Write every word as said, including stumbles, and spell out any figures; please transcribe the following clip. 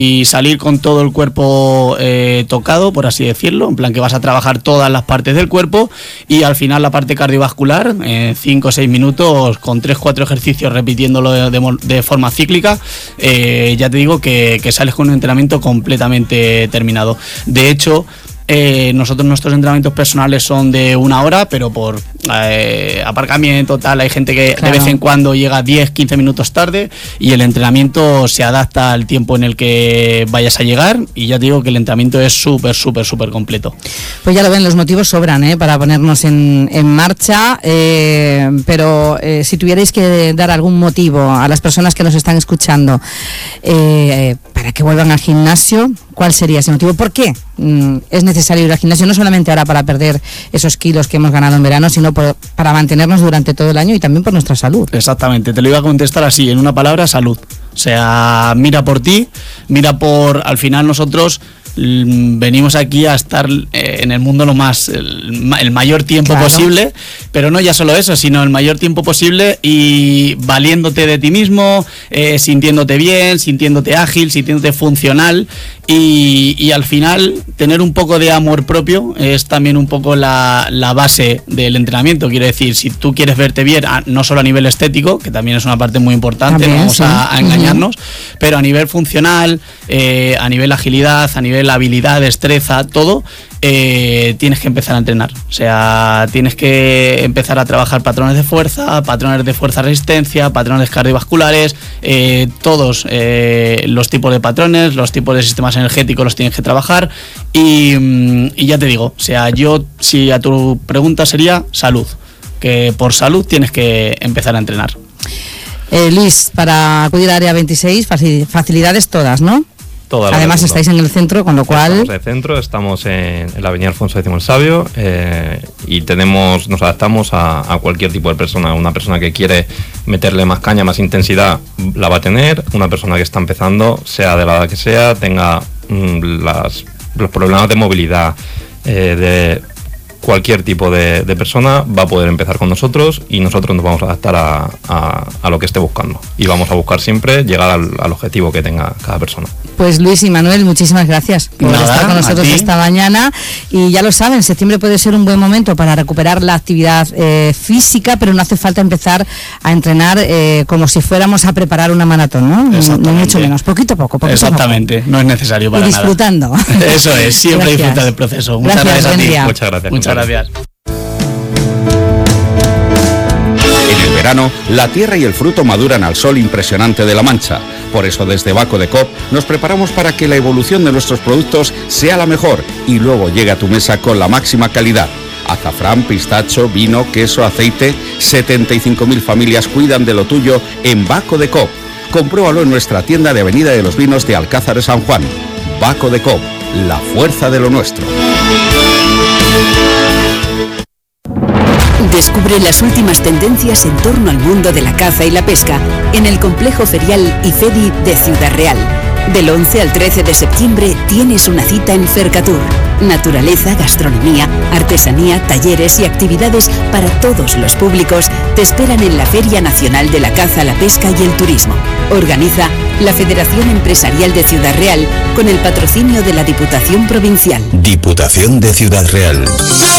y salir con todo el cuerpo eh, tocado, por así decirlo, en plan que vas a trabajar todas las partes del cuerpo y al final la parte cardiovascular, en cinco o seis minutos con tres o cuatro ejercicios repitiéndolo de, de, de forma cíclica, eh, ya te digo que, que sales con un entrenamiento completamente terminado. De hecho, Eh, nosotros nuestros entrenamientos personales son de una hora, pero por eh, aparcamiento, tal, hay gente que claro, de vez en cuando llega diez, quince minutos tarde y el entrenamiento se adapta al tiempo en el que vayas a llegar y ya te digo que el entrenamiento es súper, súper, súper completo. Pues ya lo ven, los motivos sobran ¿eh? para ponernos en, en marcha, eh, pero eh, si tuvierais que dar algún motivo a las personas que nos están escuchando eh, para que vuelvan al gimnasio, ¿cuál sería ese motivo? ¿Por qué mm, es necesario ir al gimnasio? No solamente ahora para perder esos kilos que hemos ganado en verano, sino por, para mantenernos durante todo el año y también por nuestra salud. Exactamente, te lo iba a contestar así, en una palabra, salud. O sea, mira por ti, mira por, al final nosotros venimos aquí a estar eh, en el mundo lo más el, el mayor tiempo claro. posible, pero no ya solo eso, sino el mayor tiempo posible y valiéndote de ti mismo, eh, sintiéndote bien, sintiéndote ágil, sintiéndote funcional y, y al final tener un poco de amor propio es también un poco la, la base del entrenamiento. Quiero decir, si tú quieres verte bien, no solo a nivel estético, que también es una parte muy importante, también, no vamos sí. a, a engañarnos, uh-huh. pero a nivel funcional, eh, a nivel agilidad, a nivel la habilidad, destreza, todo, eh, tienes que empezar a entrenar. O sea, tienes que empezar a trabajar patrones de fuerza, patrones de fuerza-resistencia, patrones cardiovasculares, eh, todos eh, los tipos de patrones, los tipos de sistemas energéticos los tienes que trabajar y, y ya te digo, o sea, yo, si a tu pregunta sería salud, que por salud tienes que empezar a entrenar. Eh, Luis, para acudir a Área veintiséis, facilidades todas, ¿no? Toda Además estáis en el centro, con lo cual... Estamos en el centro, estamos en, en la avenida Alfonso X el Sabio eh, y tenemos, nos adaptamos a, a cualquier tipo de persona. Una persona que quiere meterle más caña, más intensidad, la va a tener. Una persona que está empezando, sea de la edad que sea, tenga mmm, las, los problemas de movilidad, eh, de cualquier tipo de, de persona, va a poder empezar con nosotros y nosotros nos vamos a adaptar a, a, a lo que esté buscando. Y vamos a buscar siempre llegar al, al objetivo que tenga cada persona. Pues Luis y Manuel, muchísimas gracias por Nada, estar con nosotros esta mañana. Y ya lo saben, septiembre puede ser un buen momento para recuperar la actividad eh, física, pero no hace falta empezar a entrenar eh, como si fuéramos a preparar una maratón, ¿no? No mucho menos, poquito a poco. poquito Exactamente, a poco. No es necesario para y disfrutando. Nada. Eso es, siempre gracias. Disfruta del proceso. Muchas gracias, gracias a ti. Día. Muchas gracias. Muchas gracias. En el verano, la tierra y el fruto maduran al sol impresionante de La Mancha. Por eso desde Baco de Coop nos preparamos para que la evolución de nuestros productos sea la mejor y luego llegue a tu mesa con la máxima calidad. Azafrán, pistacho, vino, queso, aceite, setenta y cinco mil familias cuidan de lo tuyo en Baco de Coop. Compruébalo en nuestra tienda de Avenida de los Vinos de Alcázar de San Juan. Baco de Coop, la fuerza de lo nuestro. Descubre las últimas tendencias en torno al mundo de la caza y la pesca en el complejo ferial IFEDI de Ciudad Real. Del once al trece de septiembre tienes una cita en Fercatur. Naturaleza, gastronomía, artesanía, talleres y actividades para todos los públicos te esperan en la Feria Nacional de la Caza, la Pesca y el Turismo. Organiza la Federación Empresarial de Ciudad Real con el patrocinio de la Diputación Provincial. Diputación de Ciudad Real.